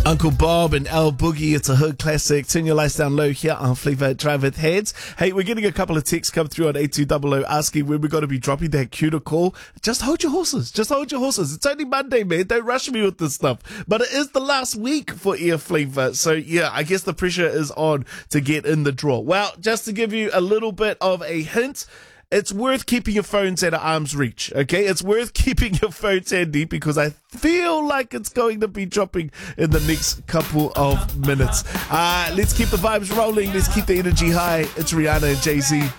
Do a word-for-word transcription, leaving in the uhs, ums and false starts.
Uncle Bob and Al Boogie, it's a hood classic. Turn your lights down low here on Flavor Drive with Heads. Hey, we're getting a couple of texts come through on eight two zero zero asking when we're going to be dropping that cuter call. Just hold your horses. Just hold your horses. It's only Monday, man. Don't rush me with this stuff. But it is the last week for Ear Flavor. So, yeah, I guess the pressure is on to get in the draw. Well, just to give you a little bit of a hint, it's worth keeping your phones at arm's reach, okay? It's worth keeping your phones handy because I feel like it's going to be dropping in the next couple of minutes. Uh, let's keep the vibes rolling. Let's keep the energy high. It's Rihanna and Jay-Z.